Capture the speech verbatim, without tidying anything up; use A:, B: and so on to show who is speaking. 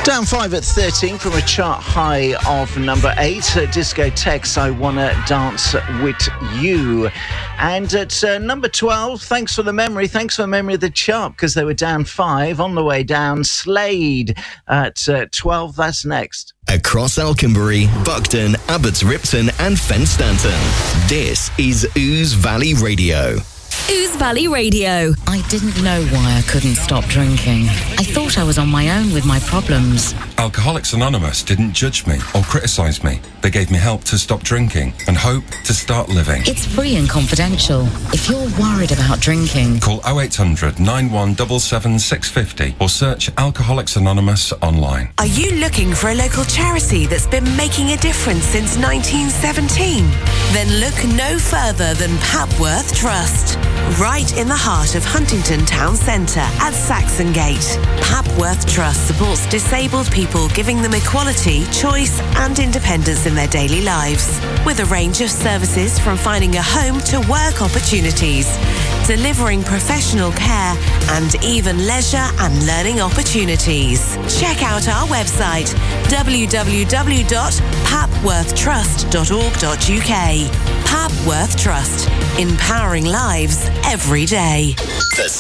A: Down five at thirteen from a chart high of number eight. Uh, Discotheques, I Wanna Dance With You. And at uh, number twelve, thanks for the memory, thanks for the memory of the chart, because they were down five. On the way down, Slade at uh, twelve. That's next.
B: Across Alconbury, Buckton, Abbots Ripton and Fenstanton. This is Ouse Valley Radio.
C: Ouse Valley Radio.
D: I didn't know why I couldn't stop drinking. I thought I was on my own with my problems.
E: Alcoholics Anonymous didn't judge me or criticise me. They gave me help to stop drinking and hope to start living.
D: It's free and confidential. If you're worried about drinking,
E: call oh eight hundred, nine one seven seven, six five oh or search Alcoholics Anonymous online.
F: Are you looking for a local charity that's been making a difference since nineteen seventeen? Then look no further than Papworth Trust. Right in the heart of Huntington Town Centre at Saxon Gate, Papworth Trust supports disabled people, giving them equality, choice and independence in their daily lives. With a range of services from finding a home to work opportunities, delivering professional care and even leisure and learning opportunities. Check out our website, w w w dot papworth trust dot org dot u k. Papworth Trust, empowering lives every day.
B: The